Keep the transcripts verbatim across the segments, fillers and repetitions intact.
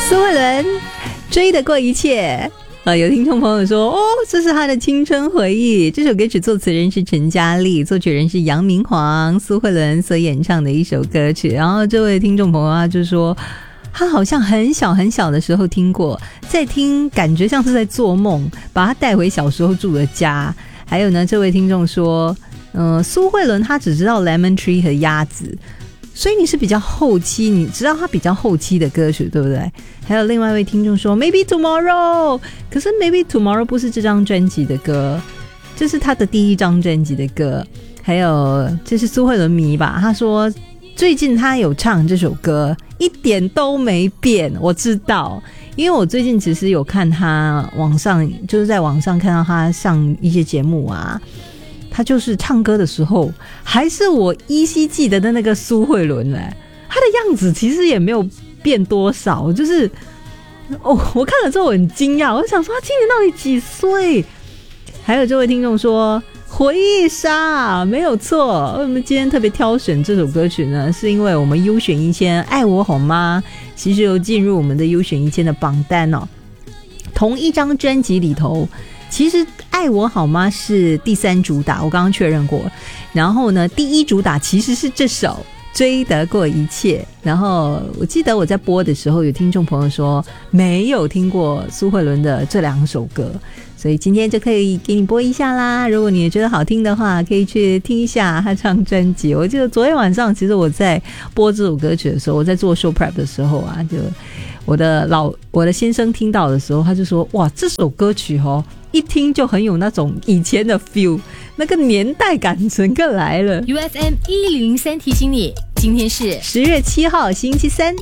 苏慧伦追得过一切。呃，有听众朋友说，哦，这是他的青春回忆。这首歌曲作词人是陈嘉丽，作曲人是杨明煌，苏慧伦所演唱的一首歌曲。然后这位听众朋友啊，就说他好像很小很小的时候听过，在听感觉像是在做梦，把他带回小时候住的家。还有呢，这位听众说，呃，苏慧伦他只知道 Lemon Tree 和鸭子。所以你是比较后期，你知道他比较后期的歌曲，对不对？还有另外一位听众说 Maybe Tomorrow， 可是 Maybe Tomorrow 不是这张专辑的歌，这是他的第一张专辑的歌。还有这是苏慧伦迷吧，他说最近他有唱这首歌，一点都没变。我知道，因为我最近其实有看他网上，就是在网上看到他上一些节目啊，他就是唱歌的时候还是我依稀记得的那个苏慧伦嘞，他的样子其实也没有变多少，就是哦，我看了之后我很惊讶，我想说他今年到底几岁？还有这位听众说回忆杀，没有错。为什么今天特别挑选这首歌曲呢？是因为我们优选一千爱我好吗其实有进入我们的优选一千的榜单哦。同一张专辑里头，其实爱我好吗是第三主打，我刚刚确认过。然后呢，第一主打其实是这首追得过一切。然后我记得我在播的时候，有听众朋友说没有听过苏慧伦的这两首歌，所以今天就可以给你播一下啦。如果你也觉得好听的话，可以去听一下他唱专辑。我记得昨天晚上，其实我在播这首歌曲的时候，我在做 show prep 的时候啊，就我的老我的先生听到的时候，他就说哇，这首歌曲哦，一听就很有那种以前的 feel， 那个年代感整个来了。 U F M 一零零三提醒你，今天是十月七号星期三，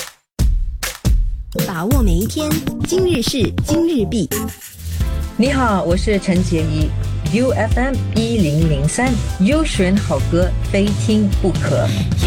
把握每一天，今日事今日毕。 你好，我是陈洁仪 ，U F M 一零零三，优选好歌，非听不可。